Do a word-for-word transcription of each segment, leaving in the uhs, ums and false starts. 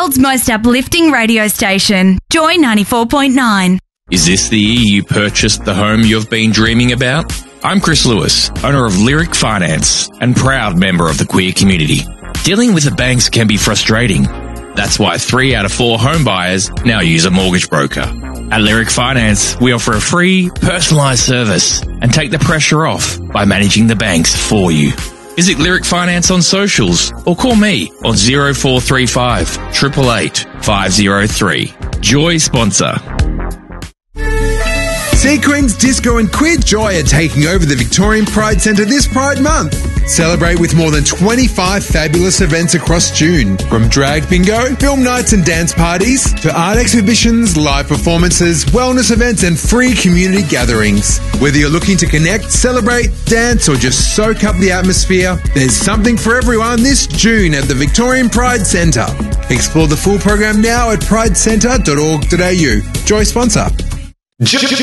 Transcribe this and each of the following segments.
world's most uplifting radio station. Joy ninety-four point nine. Is this the year you purchased the home you've been dreaming about? I'm Chris Lewis, owner of Lyric Finance and proud member of the queer community. Dealing with the banks can be frustrating. That's why three out of four home buyers now use a mortgage broker. At Lyric Finance, we offer a free, personalised service and take the pressure off by managing the banks for you. Visit Lyric Finance on socials or call me on zero four three five, eight eight eight, five zero three. Joy sponsor. Sequins, Disco and Queer Joy are taking over the Victorian Pride Centre this Pride Month. Celebrate with more than twenty-five fabulous events across June. From drag bingo, film nights and dance parties, to art exhibitions, live performances, wellness events and free community gatherings. Whether you're looking to connect, celebrate, dance or just soak up the atmosphere, there's something for everyone this June at the Victorian Pride Centre. Explore the full program now at pride centre dot org dot a u. Joy sponsor. Joy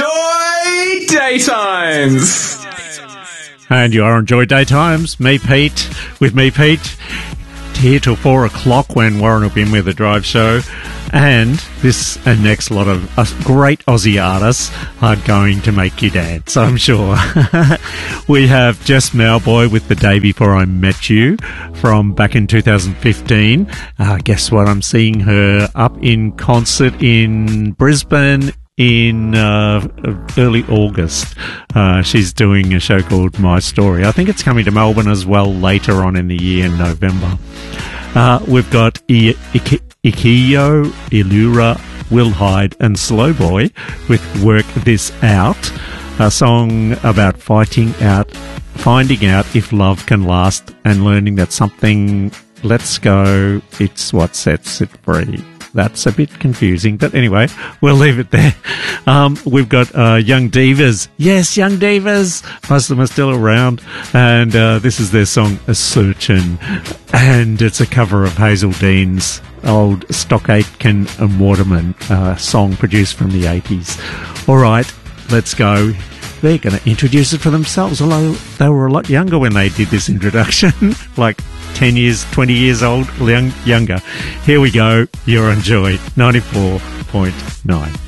Daytimes! And you are on Joy Daytimes. Me, Pete, with me, Pete, here till four o'clock when Warren will be in with the drive show. And this and next lot of uh, great Aussie artists are going to make you dance, I'm sure. We have Jess Mauboy with The Day Before I Met You from back in two thousand fifteen. Uh, guess what? I'm seeing her up in concert in Brisbane in uh, early August. Uh, she's doing a show called My Story. I think it's coming to Melbourne as well later on in the year in November. Uh, we've got I- I- Ikio, Ilura, Will Hyde and Slowboy with Work This Out, a song about fighting out, finding out if love can last and learning that something lets go, it's what sets it free. That's a bit confusing, but anyway, we'll leave it there. Um, we've got uh, Young Divas. Yes, Young Divas. Most of them are still around. And uh, this is their song, A Searchin'. And it's a cover of Hazel Dean's old Stock Aitken and Waterman uh, song produced from the eighties. All right, let's go. They're going to introduce it for themselves, although they were a lot younger when they did this introduction, like ten years, twenty years old, young, younger. Here we go. You're on Joy ninety-four point nine.